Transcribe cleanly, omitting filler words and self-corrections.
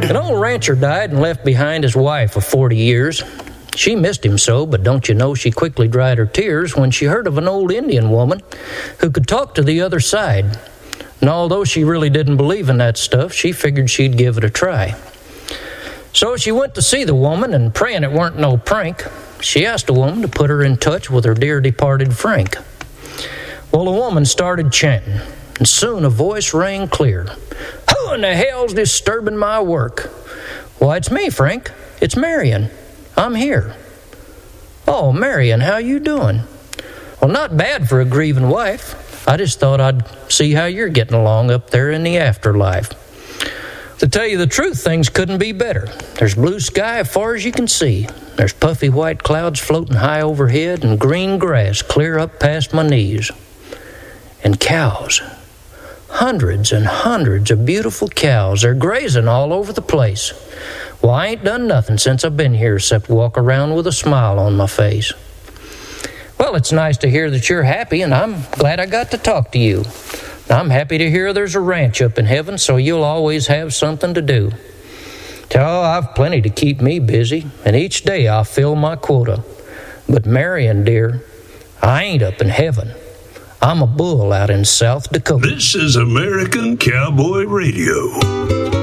An old rancher died and left behind his wife of 40 years. She missed him so, but don't you know she quickly dried her tears when she heard of an old Indian woman who could talk to the other side. And although she really didn't believe in that stuff, she figured she'd give it a try. So she went to see the woman, and praying it weren't no prank, she asked the woman to put her in touch with her dear departed Frank. Well, the woman started chanting, and soon a voice rang clear. "Who in the hell's disturbing my work?" "Why, it's me, Frank. It's Marion. I'm here." "Oh, Marion, how you doing?" "Well, not bad for a grieving wife. I just thought I'd see how you're getting along up there in the afterlife. To tell you the truth, things couldn't be better. There's blue sky as far as you can see. There's puffy white clouds floating high overhead and green grass clear up past my knees. And cows. Hundreds and hundreds of beautiful cows. They're grazing all over the place. Well, I ain't done nothing since I've been here except walk around with a smile on my face. Well, it's nice to hear that you're happy, and I'm glad I got to talk to you. I'm happy to hear there's a ranch up in heaven, so you'll always have something to do. Oh, I've plenty to keep me busy, and each day I'll fill my quota. But Marion, dear, I ain't up in heaven. I'm a bull out in South Dakota." This is American Cowboy Radio.